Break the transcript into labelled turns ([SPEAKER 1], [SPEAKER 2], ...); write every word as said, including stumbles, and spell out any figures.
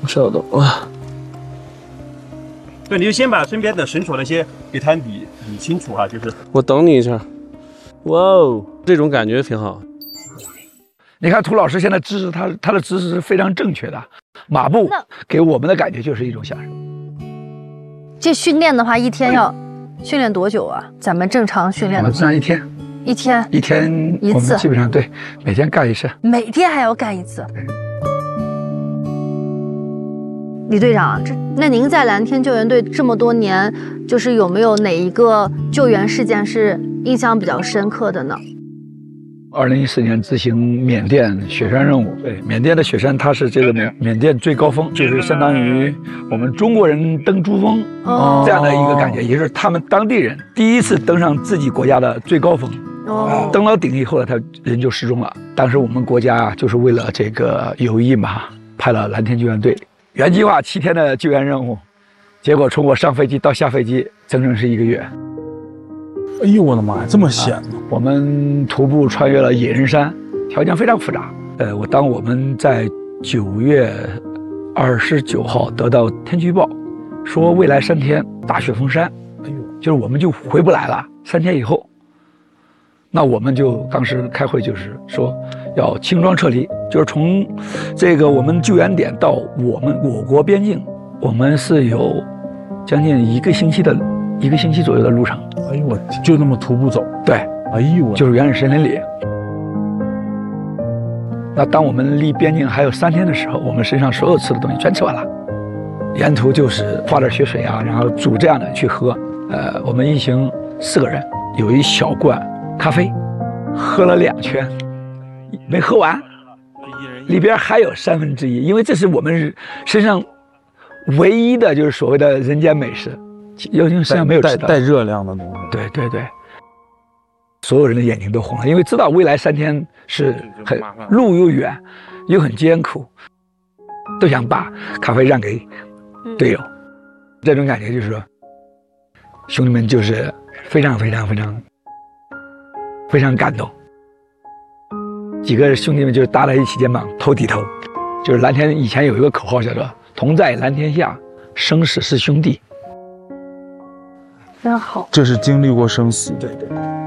[SPEAKER 1] 稍等啊。
[SPEAKER 2] 对，你就先把身边的绳索那些给它理理清楚哈，就是。
[SPEAKER 1] 我等你一下。哇哦，这种感觉挺好。
[SPEAKER 3] 你看涂老师现在姿势，他他的姿势是非常正确的，马步给我们的感觉就是一种享受。
[SPEAKER 4] 这训练的话，一天要训练多久啊？咱们正常训练的
[SPEAKER 3] 我们正常一天，
[SPEAKER 4] 一天
[SPEAKER 3] 一天
[SPEAKER 4] 一次，
[SPEAKER 3] 我们基本上对，每天干一次，
[SPEAKER 4] 每天还要干一次。李队长，这那您在蓝天救援队这么多年，就是有没有哪一个救援事件是印象比较深刻的呢？
[SPEAKER 3] 二零一四年执行缅甸雪山任务，对，缅甸的雪山它是这个缅缅甸最高峰，就是相当于我们中国人登珠峰
[SPEAKER 4] 哦
[SPEAKER 3] 这样的一个感觉，也是他们当地人第一次登上自己国家的最高峰。
[SPEAKER 4] 哦，
[SPEAKER 3] 登到顶以后呢，他人就失踪了。当时我们国家啊，就是为了这个友谊嘛，派了蓝天救援队。原计划七天的救援任务，结果从我上飞机到下飞机，整整是一个月。
[SPEAKER 5] 哎呦我的妈呀，这么险呢、啊！
[SPEAKER 3] 我们徒步穿越了野人山，条件非常复杂。呃，我当我们在九月二十九号得到天气预报，说未来三天大雪封山，哎呦，就是我们就回不来了。三天以后，那我们就当时开会就是说要轻装撤离，就是从这个我们救援点到我们我国边境，我们是有将近一个星期的一个星期左右的路程。
[SPEAKER 5] 哎呦我就那么徒步走？
[SPEAKER 3] 对，
[SPEAKER 5] 哎呦我
[SPEAKER 3] 就是原始森林里。那当我们离边境还有三天的时候，我们身上所有吃的东西全吃完了，沿途就是花点雪水啊，然后煮这样的去喝。呃，我们一行四个人，有一小罐咖啡，喝了两圈，没喝完，里边还有三分之一，因为这是我们身上唯一的就是所谓的人间美食，因为身上没有吃到
[SPEAKER 5] 带带热量的东西。
[SPEAKER 3] 对对对，所有人的眼睛都红了，因为知道未来三天是很路又远又很艰苦，都想把咖啡让给队友。这种感觉就是说，兄弟们就是非常非常非常非常感动。几个兄弟们就是搭在一起肩膀头抵头，就是蓝天以前有一个口号叫做“同在蓝天下，生死是兄弟”。
[SPEAKER 4] 非常好，
[SPEAKER 5] 这是经历过生死。
[SPEAKER 3] 对对。